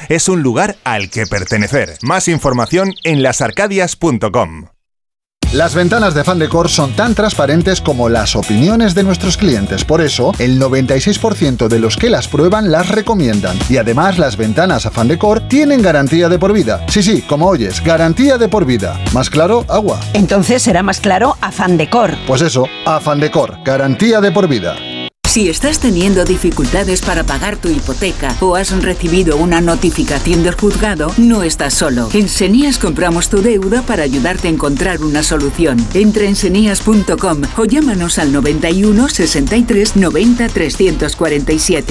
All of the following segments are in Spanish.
es un lugar al que pertenecer. Más información en lasarcadias.com. Las ventanas de Afán Decor son tan transparentes como las opiniones de nuestros clientes. Por eso, el 96% de los que las prueban las recomiendan. Y además, las ventanas Afán Decor tienen garantía de por vida. Sí, como oyes, garantía de por vida. ¿Más claro? Agua. Entonces será más claro Afán Decor. Pues eso, Afán Decor, garantía de por vida. Si estás teniendo dificultades para pagar tu hipoteca o has recibido una notificación del juzgado, no estás solo. En Senías compramos tu deuda para ayudarte a encontrar una solución. Entra en senías.com o llámanos al 91 63 90 347.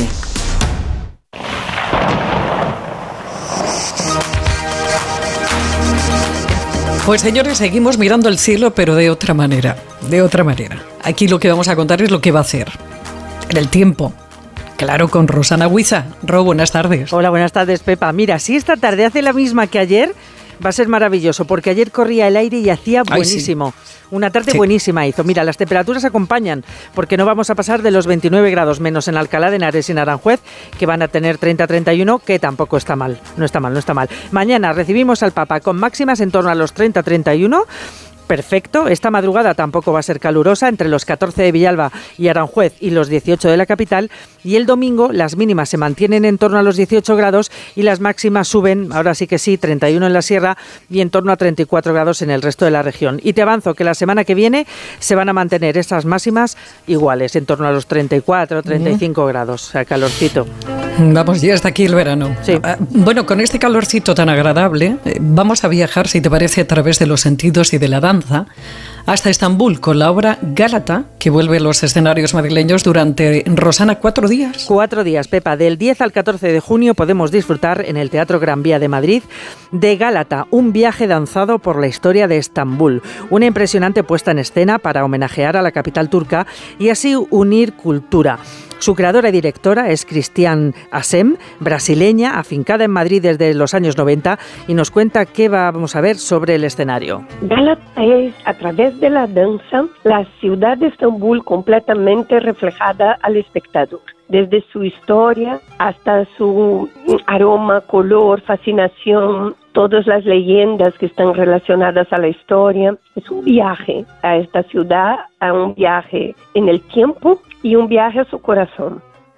Pues señores, seguimos mirando el cielo, pero de otra manera. Aquí lo que vamos a contar es lo que va a hacer en el tiempo. Claro, con Rosana Huiza. Ro, buenas tardes. Hola, buenas tardes, Pepa. Mira, si esta tarde hace la misma que ayer, va a ser maravilloso, porque ayer corría el aire y hacía buenísimo. Sí. Una tarde buenísima hizo. Mira, las temperaturas acompañan, porque no vamos a pasar de los 29 grados, menos en Alcalá de Henares y en Aranjuez, que van a tener 30-31, que tampoco está mal. No está mal. Mañana recibimos al Papa con máximas en torno a los 30-31. Perfecto, esta madrugada tampoco va a ser calurosa, entre los 14 de Villalba y Aranjuez y los 18 de la capital, y el domingo las mínimas se mantienen en torno a los 18 grados y las máximas suben, ahora sí que sí, 31 en la sierra y en torno a 34 grados en el resto de la región. Y te avanzo que la semana que viene se van a mantener estas máximas iguales, en torno a los 34, 35 grados, o sea, calorcito. Vamos, ya está aquí el verano. Sí. Bueno, con este calorcito tan agradable, vamos a viajar, si te parece, a través de los sentidos y de la danza hasta Estambul con la obra Gálata, que vuelve a los escenarios madrileños durante, Rosana, 4 días. 4 días, Pepa. Del 10 al 14 de junio podemos disfrutar en el Teatro Gran Vía de Madrid de Gálata, un viaje danzado por la historia de Estambul. Una impresionante puesta en escena para homenajear a la capital turca y así unir cultura. Su creadora y directora es Cristian Asem, brasileña, afincada en Madrid desde los años 90, y nos cuenta qué vamos a ver sobre el escenario. Gálata es, a través de la danza, la ciudad de Estambul completamente reflejada al espectador. Desde su historia hasta su aroma, color, fascinación, todas las leyendas que están relacionadas a la historia. Es un viaje a esta ciudad, a un viaje en el tiempo y un viaje a su corazón.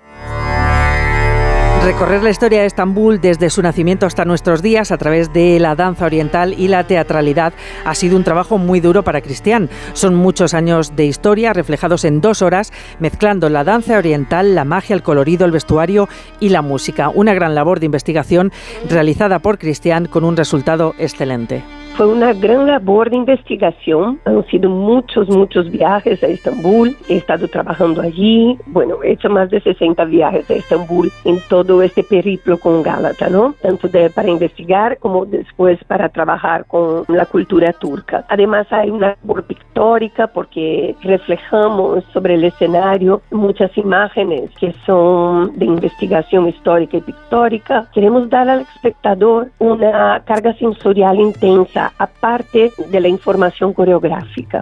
Recorrer la historia de Estambul desde su nacimiento hasta nuestros días a través de la danza oriental y la teatralidad ha sido un trabajo muy duro para Cristian. Son muchos años de historia reflejados en 2 horas, mezclando la danza oriental, la magia, el colorido, el vestuario y la música. Una gran labor de investigación realizada por Cristian con un resultado excelente. Fue una gran labor de investigación. Han sido muchos viajes a Estambul. He estado trabajando allí. Bueno, he hecho más de 60 viajes a Estambul en todo este periplo con Gálata, ¿no? Tanto para investigar como después para trabajar con la cultura turca. Además hay una labor pictórica porque reflejamos sobre el escenario muchas imágenes que son de investigación histórica y pictórica. Queremos dar al espectador una carga sensorial intensa, aparte de la información coreográfica.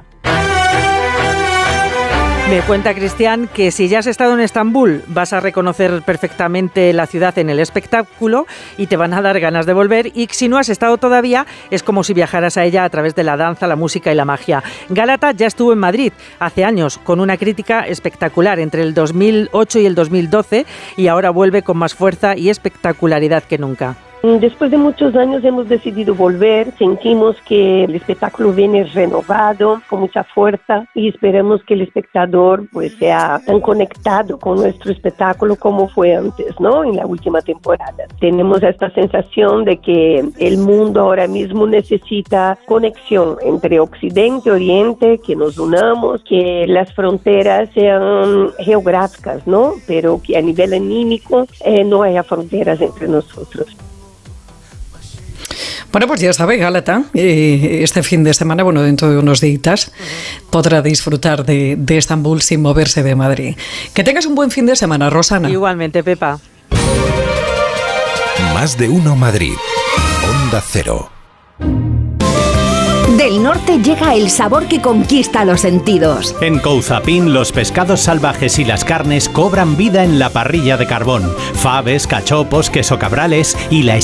Me cuenta Cristian que si ya has estado en Estambul vas a reconocer perfectamente la ciudad en el espectáculo y te van a dar ganas de volver, y si no has estado todavía es como si viajaras a ella a través de la danza, la música y la magia. Gálata ya estuvo en Madrid hace años con una crítica espectacular entre el 2008 y el 2012 y ahora vuelve con más fuerza y espectacularidad que nunca. Después de muchos años hemos decidido volver, sentimos que el espectáculo viene renovado, con mucha fuerza, y esperamos que el espectador pues sea tan conectado con nuestro espectáculo como fue antes, ¿no? En la última temporada. Tenemos esta sensación de que el mundo ahora mismo necesita conexión entre Occidente y Oriente, que nos unamos, que las fronteras sean geográficas, ¿no? Pero que a nivel anímico no haya fronteras entre nosotros. Bueno, pues ya sabe, Gálata, este fin de semana, bueno, dentro de unos días, podrá disfrutar de Estambul sin moverse de Madrid. Que tengas un buen fin de semana, Rosana. Igualmente, Pepa. Más de uno Madrid. Onda Cero. Del norte llega el sabor que conquista los sentidos. En Couzapin, los pescados salvajes y las carnes cobran vida en la parrilla de carbón. Faves, cachopos, queso cabrales y la